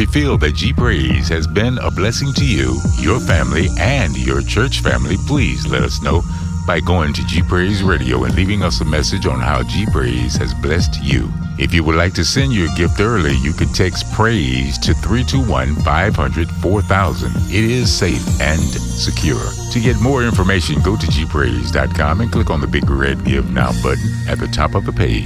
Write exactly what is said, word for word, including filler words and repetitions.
you feel that G Praise has been a blessing to you, your family, and your church family, please let us know by going to G Praise Radio and leaving us a message on how G Praise has blessed you. If you would like to send your gift early, you can text PRAISE to three two one, five hundred, four thousand. It is safe and secure. To get more information, go to G Praise dot com and click on the big red Give Now button at the top of the page.